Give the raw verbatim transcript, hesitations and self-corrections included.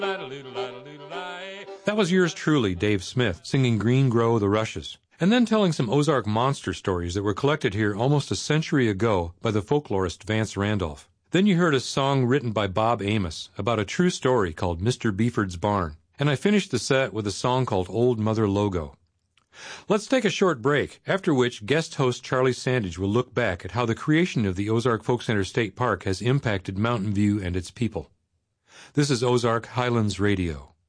That was yours truly, Dave Smith, singing Green Grow the Rushes, and then telling some Ozark monster stories that were collected here almost a century ago by the folklorist Vance Randolph. Then you heard a song written by Bob Amos about a true story called Mister Beeford's Barn, and I finished the set with a song called Old Mother Logo. Let's take a short break, after which guest host Charlie Sandage will look back at how the creation of the Ozark Folk Center State Park has impacted Mountain View and its people. This is Ozark Highlands Radio.